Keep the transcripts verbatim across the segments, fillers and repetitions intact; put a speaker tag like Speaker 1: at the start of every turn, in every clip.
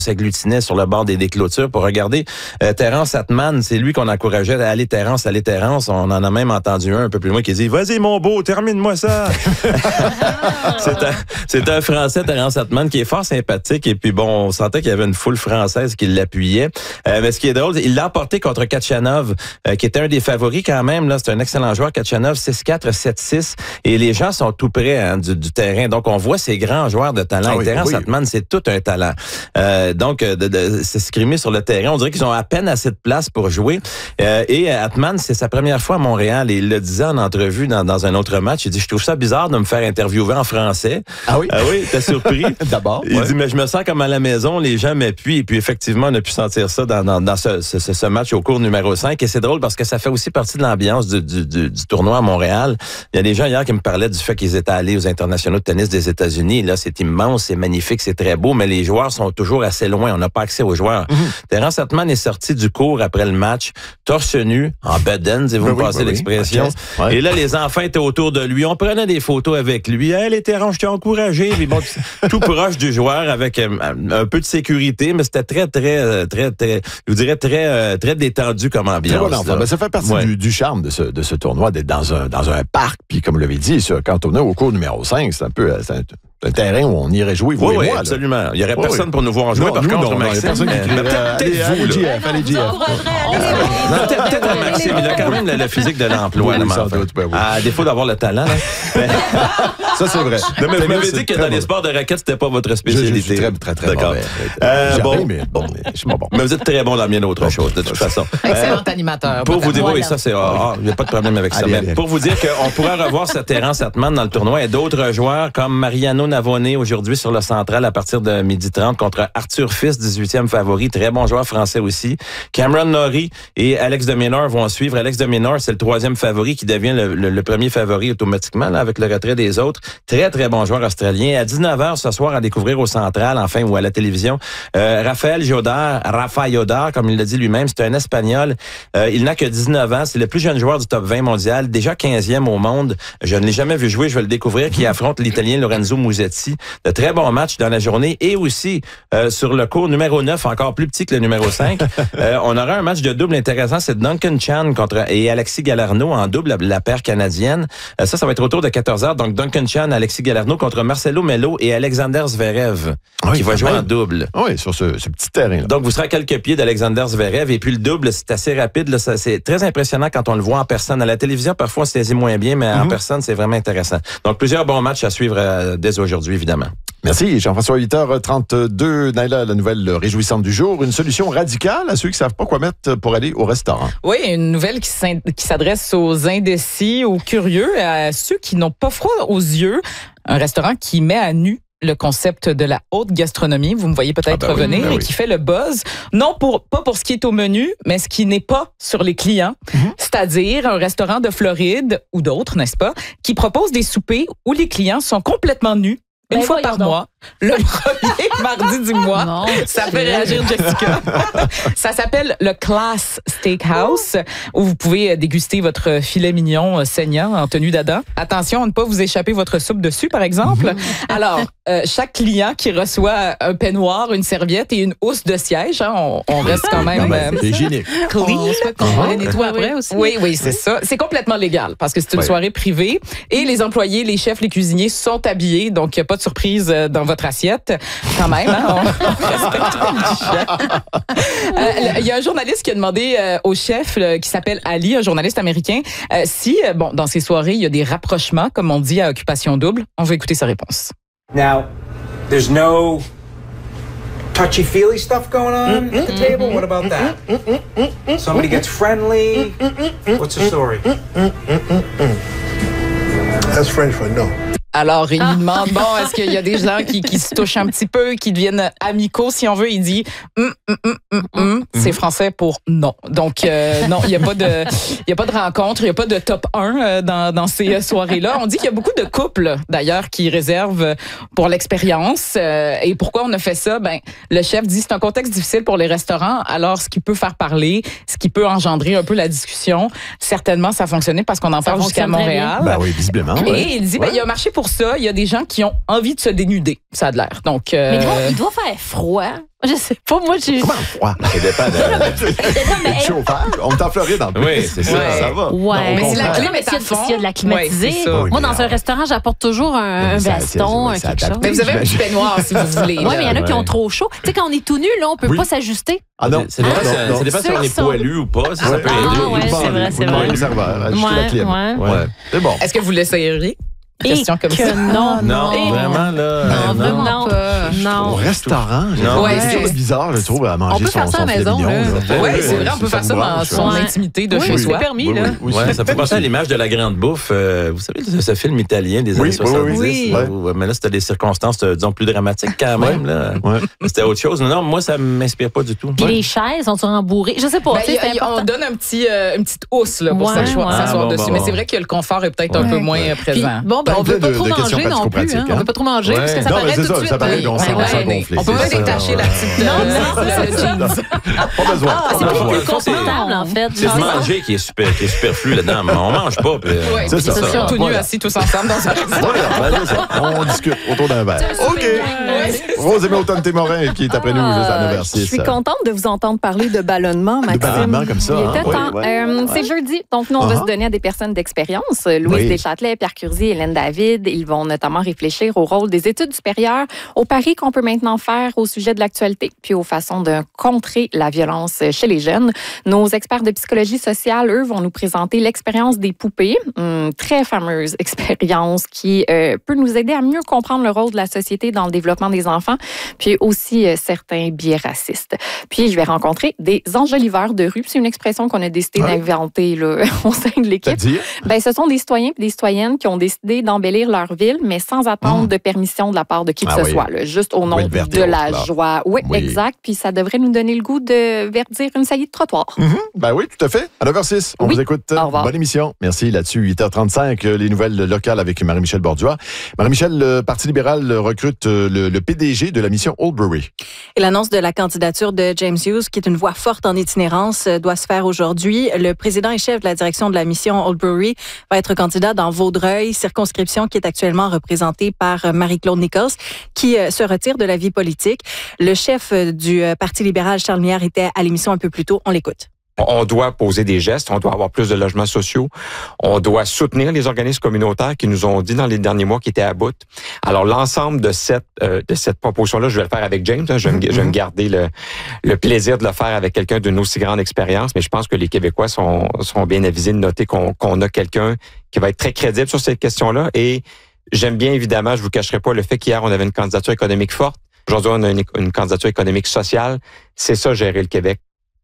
Speaker 1: s'agglutinait sur le bord des, des clôtures pour regarder euh, Terrence Attman. C'est lui qu'on encourageait à aller Terrence, aller Terrence. On en a même entendu un un peu plus loin qui dit « Vas-y, mon beau, termine-moi ça! » C'est un, c'est un Français, Terrence Attman, qui est fort sympathique. Et puis, bon, on sentait qu'il y avait une foule française qui l'appuyait. Euh, mais ce qui est drôle, il l'a emporté contre Khachanov, euh, qui était un des favoris quand même. Là, c'est un excellent joueur, Khachanov, six quatre, sept six. Et les gens sont tout près hein, du, du terrain. Donc, on voit ces grands joueurs de talent. Ah oui, et Terrence oui. Attman, c'est tout un talent. Euh, donc, de, de s'escrimer sur le terrain, on dirait qu'ils ont à peine assez de place pour jouer. Euh, et Attman, c'est sa première fois à Montréal. Et il le disait en entrevue dans, dans un autre match. Il dit, je trouve ça bizarre de me faire interviewer en français.
Speaker 2: Ah oui?
Speaker 1: Ah oui, t'es surpris?
Speaker 2: D'abord.
Speaker 1: Il
Speaker 2: ouais.
Speaker 1: dit, mais je me sens comme à la maison, les gens m'appuient. Et puis, effectivement, on a pu sentir ça dans, dans, dans ce, ce, ce match au cours numéro cinq. Et c'est drôle parce que ça fait aussi partie de l'ambiance du, du, du, du tournoi à Montréal. Il y a des gens hier qui me parlaient du fait qu'ils étaient allés aux internationaux de tennis des États-Unis. Là, c'est immense, c'est magnifique, c'est très beau, mais les joueurs sont toujours assez loin. On n'a pas accès aux joueurs. Mm-hmm. Terrence Attman est sorti du cours après le match, torse nu, en bedaine, si vous me oui, passez oui, l'expression. Oui. Ouais. Et là, les enfants étaient autour de lui. On prenait des photos avec lui. Hey, les Terrence, je t'ai encouragé. Puis bon, tout proche du joueur avec un, un peu de sécurité, mais c'était très, très, très, très, je vous dirais très, très détendu comme ambiance.
Speaker 2: Très bon ben, ça fait partie ouais. du, du charme de ce, de ce tournoi, d'être dans un, dans un parc. Puis comme vous l'avez dit, ça, quand on est au cours numéro cinq, c'est un peu... C'est un, un terrain où on irait jouer, vous
Speaker 1: oui,
Speaker 2: et
Speaker 1: oui,
Speaker 2: moi.
Speaker 1: absolument.
Speaker 2: Là.
Speaker 1: Il n'y aurait
Speaker 2: oui,
Speaker 1: personne
Speaker 2: oui.
Speaker 1: pour nous voir en jouer,
Speaker 2: non,
Speaker 1: par
Speaker 2: nous,
Speaker 1: contre,
Speaker 2: non,
Speaker 1: Maxime.
Speaker 2: Personne qui criait,
Speaker 1: euh, peut-être
Speaker 2: allez,
Speaker 1: vous,
Speaker 2: G F, allez, G F.
Speaker 1: Non, peut-être, peut-être à Maxime. Il a quand même le, le physique de l'emploi.
Speaker 2: Oui,
Speaker 1: là,
Speaker 2: sans doute, ben oui.
Speaker 1: À défaut d'avoir le talent. Là.
Speaker 2: Ça, c'est vrai.
Speaker 1: Non, mais vous m'avez dit que dans les sports de raquettes, c'était pas votre spécialité.
Speaker 2: Je suis très, très, très
Speaker 1: D'accord.
Speaker 2: Euh, bon, mais bon, je suis pas bon.
Speaker 1: Mais vous êtes très bon dans bien autre chose, de toute façon.
Speaker 3: Excellent animateur.
Speaker 1: Pour vous dire, oui, ça, c'est... Il n'y a pas de problème avec ça. Mais pour vous dire qu'on pourrait revoir ce Terrence Attman dans le tournoi et d'autres joueurs comme Mariano Navone aujourd'hui sur le central à partir de midi trente contre Arthur Fils, dix-huitième favori, très bon joueur français aussi. Cameron Norrie et Alex de Minaur vont suivre. Alex de Minaur, c'est le troisième favori qui devient le, le, le premier favori automatiquement là, avec le retrait des autres. Très, très bon joueur australien. À dix-neuf heures ce soir, à découvrir au central, enfin, ou à la télévision, euh, Raphaël Jodar, Rafa Jodar, comme il l'a dit lui-même, c'est un Espagnol. Euh, il n'a que dix-neuf ans. C'est le plus jeune joueur du top vingt mondial, déjà quinzième au monde. Je ne l'ai jamais vu jouer, je vais le découvrir, qui affronte l'Italien Lorenzo Musetti. De très bons matchs dans la journée et aussi euh, sur le cours numéro neuf, encore plus petit que le numéro cinq. euh, on aura un match de double intéressant, c'est Duncan Chan contre et Alexis Galarneau en double, la, la paire canadienne. Euh, ça, ça va être autour de quatorze heures. Donc Duncan Chan, Alexis Galarneau contre Marcelo Melo et Alexander Zverev oui, qui va jouer même. en double.
Speaker 2: Oui, sur ce, ce petit terrain-là.
Speaker 1: Donc vous serez à quelques pieds d'Alexander Zverev et puis le double, c'est assez rapide. Là, ça, c'est très impressionnant quand on le voit en personne. À la télévision, parfois, on se saisit moins bien, mais mm-hmm. en personne, c'est vraiment intéressant. Donc plusieurs bons matchs à suivre euh, dès aujourd'hui, évidemment.
Speaker 2: Merci, Jean-François. huit heures trente-deux. Naila, la nouvelle réjouissante du jour. Une solution radicale à ceux qui ne savent pas quoi mettre pour aller au restaurant.
Speaker 3: Oui, une nouvelle qui s'adresse aux indécis, aux curieux, à ceux qui n'ont pas froid aux yeux. Un restaurant qui met à nu le concept de la haute gastronomie, vous me voyez peut-être ah ben revenir, oui, ben et oui. qui fait le buzz, non pour pas pour ce qui est au menu, mais ce qui n'est pas sur les clients, mm-hmm. c'est-à-dire un restaurant de Floride ou d'autres, n'est-ce pas, qui propose des soupers où les clients sont complètement nus, une ben fois par donc. mois, le premier mardi du mois. Non, ça fait réagir Jessica. Ça s'appelle le Class Steakhouse, où vous pouvez déguster votre filet mignon saignant en tenue d'Adam. Attention à ne pas vous échapper votre soupe dessus, par exemple. Alors, euh, chaque client qui reçoit un peignoir, une serviette et une housse de siège, hein, on, on reste quand même...
Speaker 2: Non, ben, c'est hygiénique.
Speaker 3: Clean.
Speaker 4: On, on les nettoie après aussi.
Speaker 3: Oui, oui, c'est ça. C'est complètement légal, parce que c'est une ouais. soirée privée. Et les employés, les chefs, les cuisiniers sont habillés, donc il n'y a pas de surprise dans votre assiette. Quand même, hein, on, on respecte le Il euh, y a un journaliste qui a demandé euh, au chef euh, qui s'appelle Ali, un journaliste américain, euh, si, euh, bon, dans ces soirées, il y a des rapprochements, comme on dit à Occupation Double. On va écouter sa réponse.
Speaker 5: Now, there's no touchy-feely stuff going on at the table? What about that? Somebody gets friendly? What's the story?
Speaker 6: That's French for no.
Speaker 3: Alors, il nous demande, bon, est-ce qu'il y a des gens qui, qui se touchent un petit peu, qui deviennent amicaux, si on veut? Il dit, mm, mm, mm, mm, mm. c'est français pour non. Donc, euh, non, il n'y a pas de, il y a pas de rencontre, il n'y a pas de top un euh, dans, dans ces soirées-là. On dit qu'il y a beaucoup de couples, d'ailleurs, qui réservent pour l'expérience. Euh, et pourquoi on a fait ça? Ben, le chef dit, c'est un contexte difficile pour les restaurants. Alors, ce qui peut faire parler, ce qui peut engendrer un peu la discussion, certainement, ça a fonctionné parce qu'on en parle jusqu'à Montréal.
Speaker 2: Ben oui, visiblement.
Speaker 3: Et
Speaker 2: ouais.
Speaker 3: il dit, ben,
Speaker 2: ouais.
Speaker 3: il y a un marché pour pour ça, il y a des gens qui ont envie de se dénuder, ça a de l'air. Donc, euh...
Speaker 4: Mais il doit, il doit faire froid. Je sais pas, moi, j'ai...
Speaker 2: Comment froid? Ça dépend de... du chauffage. On est en Floride, en plus.
Speaker 1: Oui, c'est ça.
Speaker 3: Ouais.
Speaker 2: Ça va.
Speaker 4: Ouais.
Speaker 3: Mais si la clim
Speaker 4: mais
Speaker 3: est à
Speaker 4: s'il y a-
Speaker 3: fond,
Speaker 4: s'il y a de la climatisée,
Speaker 3: ouais, c'est ça.
Speaker 4: moi, dans un restaurant, j'apporte toujours un, un
Speaker 2: Ça,
Speaker 4: veston,
Speaker 2: c'est-
Speaker 4: un
Speaker 2: c'est
Speaker 4: quelque chose.
Speaker 2: adapté.
Speaker 3: Mais vous avez un petit peignoir, si vous voulez.
Speaker 4: Oui, mais il y en a qui
Speaker 1: Ouais.
Speaker 4: ont trop chaud. Tu sais, quand on est tout nu, là, on peut
Speaker 2: Oui.
Speaker 4: pas s'ajuster.
Speaker 2: Ah non,
Speaker 1: Ça dépend,
Speaker 2: non,
Speaker 1: ça-
Speaker 2: non.
Speaker 1: ça dépend si
Speaker 4: Ceux
Speaker 1: on
Speaker 4: qui
Speaker 1: est
Speaker 4: sont-
Speaker 1: poilu ou pas. Ça, ça peut
Speaker 2: Ouais.
Speaker 1: aider.
Speaker 4: Ah, ouais,
Speaker 2: Vous
Speaker 4: c'est
Speaker 2: demandez,
Speaker 4: vrai,
Speaker 2: vous
Speaker 4: c'est
Speaker 2: demandez
Speaker 4: vrai.
Speaker 2: au serveur, ajustez
Speaker 4: Ouais,
Speaker 2: la clim.
Speaker 4: ouais.
Speaker 2: Ouais. C'est bon.
Speaker 3: Est-ce que vous l'essayeriez? Question comme
Speaker 4: que
Speaker 3: ça.
Speaker 4: non.
Speaker 1: Non,
Speaker 4: Et-
Speaker 1: vraiment, là.
Speaker 4: Non,
Speaker 1: euh,
Speaker 4: vraiment
Speaker 3: Non.
Speaker 4: pas.
Speaker 2: Au
Speaker 4: Non.
Speaker 2: restaurant, j'ai
Speaker 1: Non.
Speaker 2: trouvé
Speaker 3: Ouais,
Speaker 2: ça
Speaker 3: c'est-
Speaker 2: bizarre, je trouve, à manger
Speaker 7: On peut
Speaker 2: son,
Speaker 7: faire ça
Speaker 2: son
Speaker 7: à la
Speaker 2: filet
Speaker 7: maison,
Speaker 2: mignon,
Speaker 7: là.
Speaker 2: là.
Speaker 3: Oui,
Speaker 2: Ouais,
Speaker 3: c'est vrai, on peut
Speaker 2: ça
Speaker 3: faire ça
Speaker 2: vous
Speaker 3: dans
Speaker 2: branche,
Speaker 3: son
Speaker 2: ouais.
Speaker 3: intimité de
Speaker 7: Oui,
Speaker 3: chez
Speaker 7: c'est
Speaker 3: soi.
Speaker 7: permis,
Speaker 2: Oui,
Speaker 7: là.
Speaker 2: oui, oui,
Speaker 1: Ouais,
Speaker 2: c'est-
Speaker 1: ça fait penser à l'image de la grande bouffe. Euh, vous savez, ce, ce film italien des
Speaker 2: Oui,
Speaker 1: années
Speaker 2: oui,
Speaker 1: soixante-dix.
Speaker 2: oui,
Speaker 1: là,
Speaker 2: oui.
Speaker 1: où- mais là, c'était des circonstances, euh, disons, plus dramatiques quand même. Là.
Speaker 2: Ouais.
Speaker 1: C'était autre chose. Non, non, moi, ça m'inspire pas du tout.
Speaker 4: Puis
Speaker 1: Ouais.
Speaker 4: les chaises sont embourrées. Je sais pas.
Speaker 3: Ben,
Speaker 4: tu sais,
Speaker 3: y a-
Speaker 4: c'est
Speaker 3: y a- on
Speaker 4: important.
Speaker 3: donne un petit, euh, une petite housse là, pour
Speaker 4: Ouais,
Speaker 3: s'asseoir
Speaker 4: ouais.
Speaker 3: s'asseoir
Speaker 1: Ah, bon,
Speaker 3: dessus.
Speaker 1: bon,
Speaker 3: mais
Speaker 1: bon.
Speaker 3: c'est vrai que le confort est peut-être un
Speaker 1: Ouais.
Speaker 3: peu moins euh,
Speaker 7: Puis,
Speaker 3: présent.
Speaker 7: bon, ben, on
Speaker 2: Plein
Speaker 7: veut pas
Speaker 2: de-
Speaker 7: trop
Speaker 2: de questions
Speaker 7: manger non plus.
Speaker 2: pratico-pratiques,
Speaker 7: Hein. On
Speaker 2: hein.
Speaker 7: veut pas trop manger parce que
Speaker 2: Ouais.
Speaker 7: ça
Speaker 2: Non, mais
Speaker 7: paraît
Speaker 2: c'est
Speaker 7: tout de
Speaker 2: ça,
Speaker 7: suite.
Speaker 2: ça paraît,
Speaker 7: euh,
Speaker 2: on sent-
Speaker 7: ouais,
Speaker 2: on sent
Speaker 7: ouais.
Speaker 2: gonflé.
Speaker 3: On peut
Speaker 2: c'est
Speaker 3: pas
Speaker 2: ça.
Speaker 3: détacher la petite.
Speaker 7: Non,
Speaker 3: euh,
Speaker 7: non,
Speaker 3: la-
Speaker 7: c'est ça.
Speaker 2: Pas besoin.
Speaker 4: Ah, c'est
Speaker 1: Non,
Speaker 4: plus
Speaker 1: ouais,
Speaker 4: plus
Speaker 1: ça, c'est-
Speaker 4: confortable, en fait.
Speaker 1: C'est de manger qui est, super, qui est superflu là-dedans. Mais on mange pas. Puis, euh,
Speaker 3: Ouais,
Speaker 2: C'est
Speaker 3: puis
Speaker 2: ça.
Speaker 3: ils sont tout nus
Speaker 2: Voilà.
Speaker 3: assis tous ensemble dans un restaurant.
Speaker 2: Voilà, ben, c'est ça. On discute autour d'un verre. OK. Rose Automne Témorin qui est après nous juste à neuf heures
Speaker 8: Je
Speaker 2: six.
Speaker 8: suis contente de vous entendre parler de ballonnement, Maxime.
Speaker 2: ballonnement comme ça,
Speaker 8: Il
Speaker 2: hein?
Speaker 8: était
Speaker 2: Oui,
Speaker 8: temps.
Speaker 2: oui.
Speaker 8: Euh, C'est jeudi, donc nous, on va
Speaker 2: Uh-huh.
Speaker 8: se donner à des personnes d'expérience. Euh, Louise
Speaker 2: Oui.
Speaker 8: Deschâtelet, Pierre Curzi, Hélène David. Ils vont notamment réfléchir au rôle des études supérieures, aux paris qu'on peut maintenant faire au sujet de l'actualité, puis aux façons de contrer la violence chez les jeunes. Nos experts de psychologie sociale, eux, vont nous présenter l'expérience des poupées, une très fameuse expérience qui euh, peut nous aider à mieux comprendre le rôle de la société dans le développement des enfants, puis aussi euh, certains biais racistes. Puis je vais rencontrer des enjoliveurs de rue. C'est une expression qu'on a décidé
Speaker 2: Ouais.
Speaker 8: d'inventer là, au sein de l'équipe.
Speaker 2: C'est-à-dire?
Speaker 8: Ben, ce sont des citoyens et des citoyennes qui ont décidé d'embellir leur ville, mais sans attendre
Speaker 2: Mmh.
Speaker 8: de permission de la part de qui que
Speaker 2: Ah
Speaker 8: ce
Speaker 2: oui.
Speaker 8: soit, là, juste au nom
Speaker 2: Oui, le vert et
Speaker 8: de
Speaker 2: autres,
Speaker 8: la
Speaker 2: là.
Speaker 8: joie. Oui,
Speaker 2: Oui.
Speaker 8: exact. Puis ça devrait nous donner le goût de verdir une saillie de trottoir.
Speaker 2: Mhm. Ben oui, tout à fait. À neuf heures six, on
Speaker 8: Oui.
Speaker 2: vous écoute.
Speaker 8: Au revoir.
Speaker 2: Bonne émission. Merci. Là-dessus, huit heures trente-cinq, euh, les nouvelles locales avec Marie-Michel Borduas. Marie-Michel, le Parti libéral euh, recrute euh, le, le P D G de la mission Oldbury.
Speaker 7: Et l'annonce de la candidature de James Hughes, qui est une voix forte en itinérance, euh, doit se faire aujourd'hui. Le président et chef de la direction de la mission Oldbury va être candidat dans Vaudreuil, circonscription qui est actuellement représentée par euh, Marie-Claude Nichols, qui euh, se retire de la vie politique. Le chef euh, du euh, Parti libéral, Charles Mière, était à l'émission un peu plus tôt. On l'écoute.
Speaker 9: On doit poser des gestes, on doit avoir plus de logements sociaux, on doit soutenir les organismes communautaires qui nous ont dit dans les derniers mois qu'ils étaient à bout. Alors l'ensemble de cette euh, de cette proposition-là, je vais le faire avec James. Hein, je, vais me, je vais me garder le, le plaisir de le faire avec quelqu'un d'une aussi grande expérience, mais je pense que les Québécois sont, sont bien avisés de noter qu'on, qu'on a quelqu'un qui va être très crédible sur cette question-là. Et j'aime bien évidemment, je vous cacherai pas le fait qu'hier on avait une candidature économique forte. Aujourd'hui on a une, une candidature économique sociale. C'est ça gérer le Québec.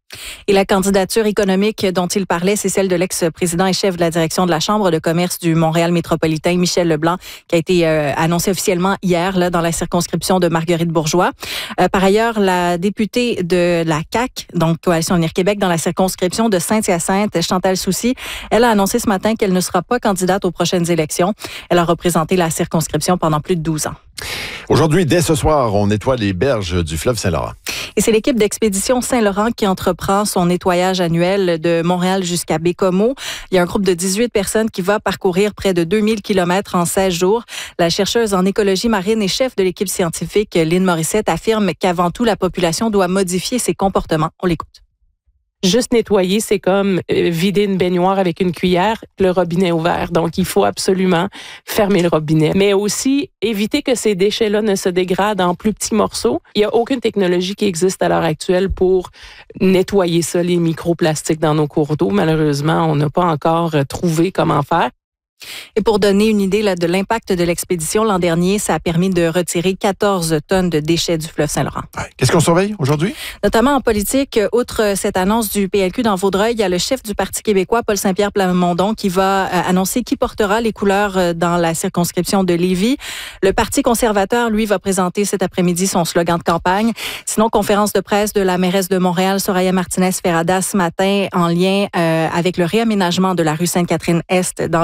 Speaker 7: Et la candidature économique dont il parlait, c'est celle de l'ex-président et chef de la direction de la Chambre de commerce du Montréal métropolitain, Michel Leblanc, qui a été euh, annoncé officiellement hier là, dans la circonscription de Marguerite Bourgeois. Euh, par ailleurs, la députée de la C A Q, donc Coalition Avenir Québec, dans la circonscription de Saint-Hyacinthe, Chantal Soucy, elle a annoncé ce matin qu'elle ne sera pas candidate aux prochaines élections. Elle a représenté la circonscription pendant plus de douze ans.
Speaker 2: Aujourd'hui, dès ce soir, on nettoie les berges du fleuve Saint-Laurent.
Speaker 7: Et c'est l'équipe d'Expédition Saint-Laurent qui entreprend son nettoyage annuel de Montréal jusqu'à Bécomo. Il y a un groupe de dix-huit personnes qui va parcourir près de deux mille kilomètres en seize jours. La chercheuse en écologie marine et chef de l'équipe scientifique, Lynn Morissette, affirme qu'avant tout, la population doit modifier ses comportements. On l'écoute.
Speaker 10: Juste nettoyer, c'est comme euh, vider une baignoire avec une cuillère, le robinet ouvert. Donc, il faut absolument fermer le robinet. Mais aussi, éviter que ces déchets-là ne se dégradent en plus petits morceaux. Il n'y a aucune technologie qui existe à l'heure actuelle pour nettoyer ça, les microplastiques dans nos cours d'eau. Malheureusement, on n'a pas encore trouvé comment faire.
Speaker 7: Et pour donner une idée là, de l'impact de l'expédition, l'an dernier, ça a permis de retirer quatorze tonnes de déchets du fleuve Saint-Laurent.
Speaker 2: Ouais. Qu'est-ce qu'on surveille aujourd'hui?
Speaker 7: Notamment en politique, outre cette annonce du P L Q dans Vaudreuil, il y a le chef du Parti québécois, Paul Saint-Pierre Plamondon, qui va euh, annoncer qui portera les couleurs euh, dans la circonscription de Lévis. Le Parti conservateur, lui, va présenter cet après-midi son slogan de campagne. Sinon, conférence de presse de la mairesse de Montréal, Soraya Martinez-Ferrada, ce matin, en lien euh, avec le réaménagement de la rue Sainte-Catherine-Est dans le village.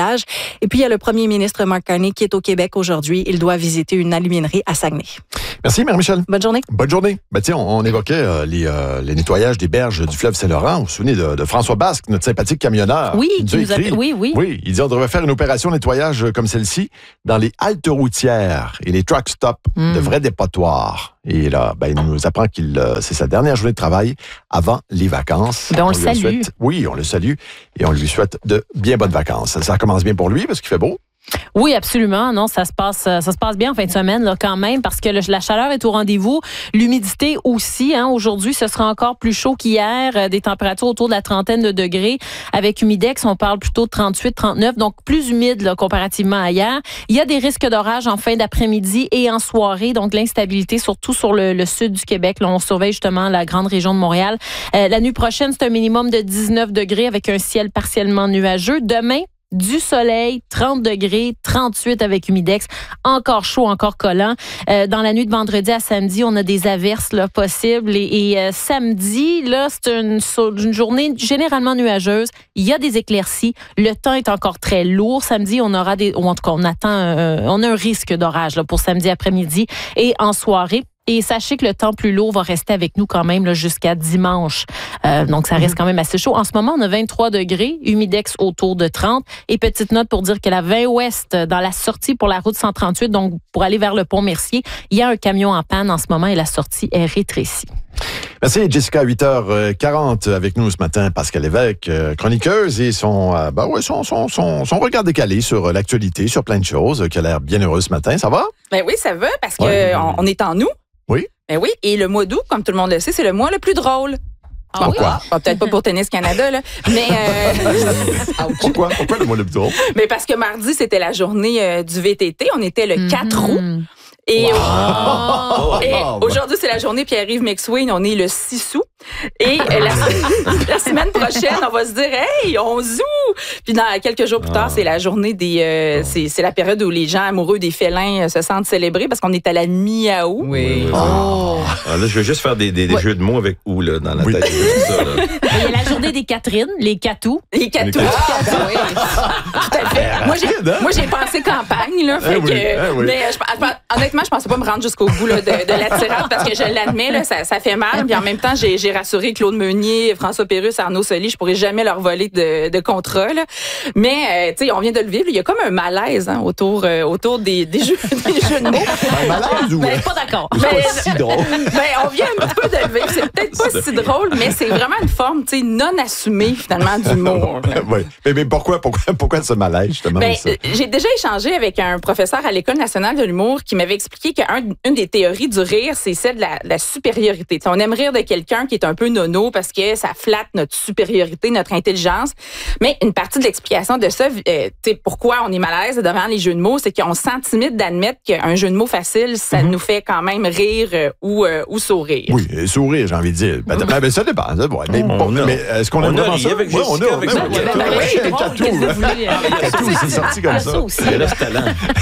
Speaker 7: d'orage. Et puis, il y a le premier ministre Mark Carney qui est au Québec aujourd'hui. Il doit visiter une aluminerie à Saguenay.
Speaker 2: Merci, Marie-Michel.
Speaker 7: Bonne journée.
Speaker 2: Bonne journée. Ben, tiens, on, on évoquait euh, les, euh, les nettoyages des berges du fleuve Saint-Laurent. Vous vous souvenez de, de François Basque, notre sympathique camionneur?
Speaker 4: Oui,
Speaker 2: qui nous
Speaker 4: qui
Speaker 2: a
Speaker 4: nous
Speaker 2: écrit.
Speaker 4: a... oui, oui.
Speaker 2: Oui, il dit on devrait faire une opération nettoyage comme celle-ci dans les haltes routières et les truck stops,
Speaker 4: Mm.
Speaker 2: de vrais dépotoirs. Et là, ben, il nous apprend qu'il euh, c'est sa dernière journée de travail avant les vacances.
Speaker 4: Ben, on le
Speaker 2: lui
Speaker 4: salue.
Speaker 2: souhaite- oui, on le salue et on lui souhaite de bien bonnes vacances. Ça commence bien pour lui parce qu'il fait beau.
Speaker 4: Oui, absolument. Non, ça se passe, ça se passe bien en fin de semaine là, quand même parce que le- la chaleur est au rendez-vous. L'humidité aussi. Hein, aujourd'hui, ce sera encore plus chaud qu'hier. Euh, des températures autour de la trentaine de degrés. Avec Humidex, on parle plutôt de trente-huit, trente-neuf, donc plus humide là, comparativement à hier. Il y a des risques d'orage en fin d'après-midi et en soirée. Donc l'instabilité, surtout sur le, le sud du Québec. Là, on surveille justement la grande région de Montréal. Euh, la nuit prochaine, c'est un minimum de dix-neuf degrés avec un ciel partiellement nuageux. Demain, du soleil, trente degrés, trente-huit avec Humidex, encore chaud, encore collant. Euh, dans la nuit de vendredi à samedi, on a des averses là, possibles. Et, et euh, samedi, là, c'est une, une journée généralement nuageuse. Il y a des éclaircies. Le temps est encore très lourd. Samedi, on aura des, ou en tout cas, on attend, euh, on a un risque d'orage là, pour samedi après-midi et en soirée. Et sachez que le temps plus lourd va rester avec nous quand même là, jusqu'à dimanche. Euh, donc, ça reste quand même assez chaud. En ce moment, on a vingt-trois degrés, Humidex autour de trente. Et petite note pour dire que la vingt ouest, dans la sortie pour la route cent trente-huit, donc pour aller vers le pont Mercier, il y a un camion en panne en ce moment et la sortie est rétrécie.
Speaker 2: Merci, Jessica, huit heures quarante avec nous ce matin. Pascal Lévesque, euh, chroniqueuse, et son, euh, ben ouais, son, son, son, son regard décalé sur l'actualité, sur plein de choses, euh, qui a l'air bien heureux ce matin. Ça va?
Speaker 11: Ben oui, ça va, parce qu'on
Speaker 2: Ouais.
Speaker 11: on est en août.
Speaker 2: Oui.
Speaker 11: Ben oui, et le mois d'août, comme tout le monde le sait, c'est le mois le plus drôle.
Speaker 4: Ah
Speaker 11: Bon,
Speaker 4: oui?
Speaker 2: Pourquoi?
Speaker 11: bon, peut-être pas pour Tennis Canada, là, mais, euh,
Speaker 2: Pourquoi? Pourquoi le mois le plus drôle?
Speaker 11: mais parce que mardi, c'était la journée euh, du V T T. On était le quatre août.
Speaker 4: Mhm.
Speaker 11: Et,
Speaker 2: Oh,
Speaker 11: et
Speaker 2: ben.
Speaker 11: aujourd'hui, c'est la journée Pierre-Yves McSween. On est le six août. Et euh, la, la semaine prochaine, on va se dire, hey, on zoue! Puis dans quelques jours plus tard, c'est la journée des. Euh, c'est, c'est la période où les gens amoureux des félins euh, se sentent célébrés parce qu'on est à la mi-août.
Speaker 1: Oui.
Speaker 11: Oh.
Speaker 1: Ah, là, je vais juste faire des, des, des
Speaker 11: Ouais.
Speaker 1: jeux de mots avec ou là, dans la
Speaker 2: Oui.
Speaker 1: tête. Juste ça, là.
Speaker 4: Il y a la journée des Catherine, les Catous.
Speaker 11: Les catous.
Speaker 2: Les
Speaker 11: Ah, oui. Tout à fait. Moi, j'ai,
Speaker 2: Rapide, hein?
Speaker 11: moi, j'ai pensé campagne, là. Fait
Speaker 2: Eh oui,
Speaker 11: que,
Speaker 2: eh oui.
Speaker 11: Mais je, je- honnêtement, je pensais pas me rendre jusqu'au bout là, de, de la tirade parce que je l'admets, là, ça, ça fait mal. Puis en même temps, j'ai, j'ai rassuré Claude Meunier, François Pérusse, Arnaud Soli, je pourrais jamais leur voler de, de contrat. Là. Mais, euh, tu sais, on vient de le vivre. Il y a comme un malaise hein, autour, euh, autour des, des, jeux, des jeux de mots.
Speaker 2: Un malaise ou...
Speaker 4: Ben, pas d'accord.
Speaker 2: C'est
Speaker 11: Ben,
Speaker 2: pas si drôle.
Speaker 11: Ben, on vient un petit peu de le vivre. C'est peut-être pas si drôle, mais c'est vraiment une forme, tu sais, non assumée, finalement, d'humour. là.
Speaker 2: Oui. Mais, mais pourquoi, pourquoi, pourquoi ce malaise, justement?
Speaker 11: Ben,
Speaker 2: ça?
Speaker 11: euh, j'ai déjà échangé avec un professeur à l'École nationale de l'humour qui m'avait expliqué qu'une des théories du rire, c'est celle de la, de la supériorité. T'sais, on aime rire de quelqu'un qui est un peu nono parce que ça flatte notre supériorité, notre intelligence. Mais une partie de l'explication de ça, euh, t'sais, pourquoi on est malaise devant les jeux de mots, c'est qu'on se sent timide d'admettre qu'un jeu de mots facile, ça nous fait quand même rire euh, ou, euh, ou sourire.
Speaker 2: Oui, euh, sourire, j'ai envie de dire. Ben, ben, ben, ça dépend. Ça, ouais. Mais,
Speaker 1: On
Speaker 2: bon,
Speaker 1: a-
Speaker 2: mais est-ce qu'on
Speaker 1: on
Speaker 2: aime
Speaker 1: a
Speaker 2: vraiment
Speaker 1: ri
Speaker 2: ça?
Speaker 1: avec
Speaker 2: Ouais, on
Speaker 1: Jessica,
Speaker 2: a,
Speaker 1: avec
Speaker 2: ben
Speaker 1: ça.
Speaker 2: oui,
Speaker 1: Ben
Speaker 2: Catou,
Speaker 11: oui,
Speaker 2: ouais,
Speaker 11: c'est drôle,
Speaker 2: Catou,
Speaker 4: qu'est-ce que
Speaker 2: hein.
Speaker 4: vous voulez?
Speaker 2: Catou, c'est sorti comme ça.
Speaker 4: Ça aussi.
Speaker 1: Il y a là, ce talent.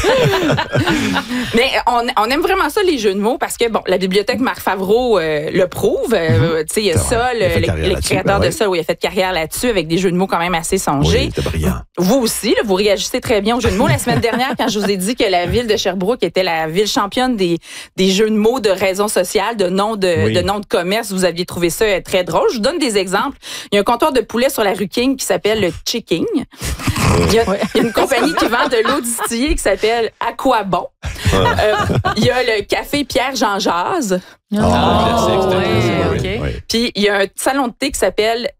Speaker 11: Mais on, on aime vraiment ça, les jeux de mots, parce que, bon, la bibliothèque Marc Favreau euh, le prouve. Euh, tu sais, il y a
Speaker 2: C'est vrai.
Speaker 11: ça,
Speaker 2: Il a fait
Speaker 11: le,
Speaker 2: carrière
Speaker 11: le
Speaker 2: là-dessus,
Speaker 11: créateur
Speaker 2: ben
Speaker 11: de
Speaker 2: oui.
Speaker 11: ça, où il a fait carrière là-dessus, avec des jeux de mots quand même assez songés.
Speaker 2: Oui, c'était brillant.
Speaker 11: Vous aussi, là, vous réagissez très bien aux jeux de mots. La semaine dernière, quand je vous ai dit que la ville de Sherbrooke était la ville championne des, des jeux de mots de raison sociale, de noms de,
Speaker 1: Oui.
Speaker 11: de noms de commerce, vous aviez trouvé ça euh, très drôle. Je vous donne des exemples. Il y a un comptoir de poulet sur la rue King qui s'appelle le Chiking. Il y, a, il y a une compagnie qui vend de l'eau distillée qui s'appelle Aquabon. Euh, il y a le café Pierre-Jean Jazz.
Speaker 1: Ah, classique, c'est un
Speaker 4: ouais,
Speaker 1: classique,
Speaker 4: ok.
Speaker 1: oui.
Speaker 2: Oui.
Speaker 11: Puis il y a un salon de thé qui s'appelle